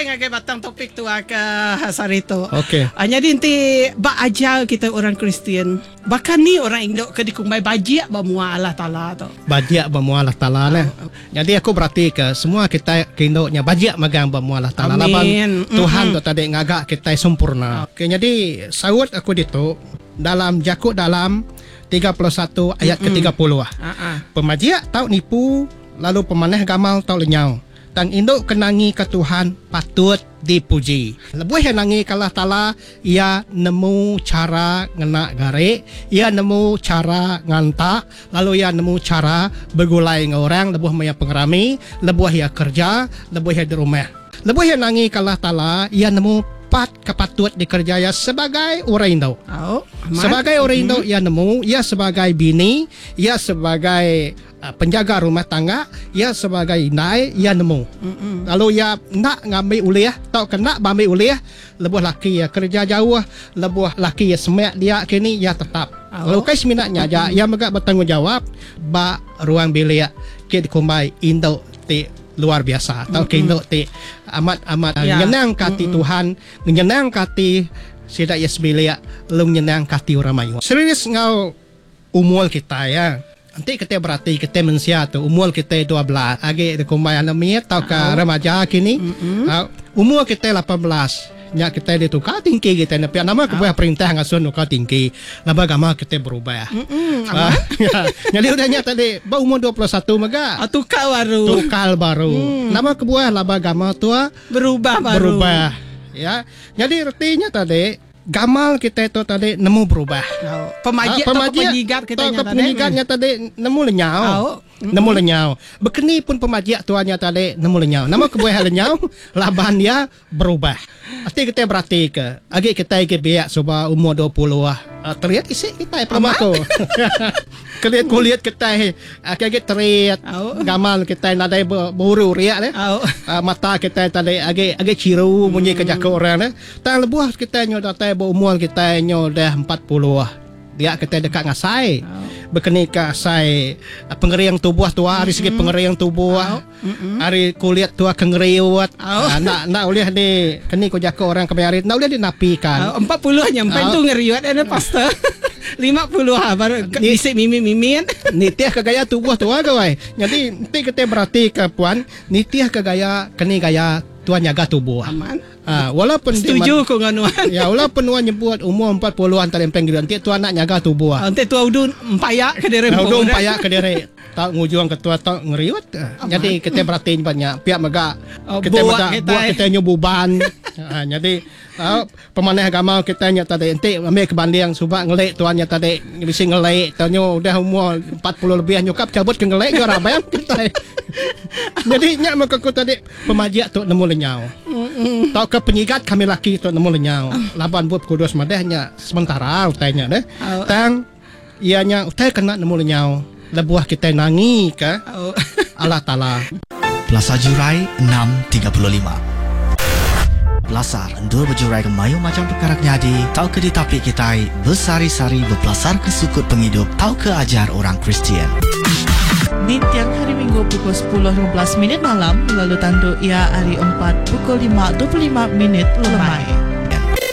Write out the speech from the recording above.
ngagai batang topik tu ke Sarito. Okey. Jadi nanti ba ajar kita orang Kristian. Bahkan ni orang Indo ke dikumbai bajiak bamua Allah Taala tu. Bajiak bamua Allah Taala lah. Jadi aku berarti ke semua kita Indoknya bajiak magang bamua Allah Taala. Amin. Tuhan tu tadi ngagak kita sempurna. Okey, jadi sawut aku ditu dalam Jakub dalam 31 ayat ke-30 Pemajiak tau nipu, lalu pemanah gamal tau lenyau. Tang induk kenangi ke Tuhan patut dipuji. Lebuh yang nangi kalah Taala, ia nemu cara ngena garek, ia nemu cara ngantak, lalu ia nemu cara bergulai dengan orang, lebuh maya pengerami, lebuh ia kerja, lebuh ia di rumah. Lebuh yang nangi kalah Taala, ia nemu kepatut dikerjaya sebagai orang Indo. Sebagai orang Indo ia nemu, ia sebagai bini, ia sebagai penjaga rumah tangga, ia sebagai nai, ia nemu. Lalu ia nak ngambil uliah, tau kena ambil uliah, lebuh laki ia kerja jauh, lebuh laki ia semak dia kini ia tetap. Lalu kais minatnya aja, ia megak bertanggungjawab ba ruang bilik ke dikumbai Indo ti luar biasa. Tau ke Indo ti amat nyenang kati Tuhan, nyenang kati sida yes bilik, lu nyenang kati orang mayu. Serius ngau umur kita ya. Nanti kita berarti kita mensia tu umur kita 12 agi dikumbai anak tau ke remaja kini. Umur kita 18. Nya kita ditukar tinggi kita nak nama kebuah perintah ngasuh nuka tinggi. Laba agama kita berubah. Jadi udahnya tadi ba umur 21 mega. Tukar baru. Nama kebuah laba agama tua berubah. Ya. Jadi artinya tadi gamal kita itu tadi nemu berubah. Pemajiak kita tadi nemu lenyau. Nemu lenyau. Bekeni pun pemajiak tuanya tadi nemu lenyau. Nama kebuah lenyau, laban dia berubah. Arti kita berarti ke agi kita ke biak coba umur 20 terlihat isi kita permako. Kulihat kita agi terlihat gamal kita nadai buru riak mata kita tadi agi ciru bunyi ke jaka orang tang lebuh kita nyo datai umur kita nyo dah 40 dia kita dekat ngasai berkeni ke asai pengeriang tubuh tua dari segi pengeriang tubuh hari kulit tua kengeriut nak oleh ni keni ko jaka orang kemarin nak oleh dinapikan 40 hanya empat tu ngeriut ada pastor 50 baru bisik mimin nitiah ke gaya tubuh tua kawai jadi nanti kita berarti ke puan nitiah ke gaya keni gaya tuan jaga tubuh aman. Walaupun setuju ko nganuan. Ya walaupun nuan nyebut umur 40-an terempeng gitu nanti tuan nak jaga tubuh. Nanti tua udun empayak ke dere. Udun empayak ke dere. Tak ngujung ketua tak ngeriut. Jadi kita berarti banyak pihak mega kita buat kita nyububan. Jadi pemanah agama kita nya tadi ente ambil kebanding subak ngelek tuannya tadi bisa ngelek tanyo udah umur 40 lebih nyokap cabut ke ngelek yo rabayang kita. Jadi nya maka ku tadi pemajiak tu nemu lenyau. Tau ke penyigat kami laki tu nemu lenyau. Laban buat kudus madahnya sementara utainya deh. Tang ianya utai kena nemu lenyau. Lebuah kita nangi ke Allah Taala. Plaza Jurai 6.35. Belasar endul berjurai ke mayu macam perkara nyadi. Tau ke di tapi kita bersari-sari berpelasar ke sukut penghidup. Tau ke ajar orang Kristian. Di tiang hari Minggu pukul 10.15 malam lalu tanduk ia hari 4 pukul 5.25 lemai.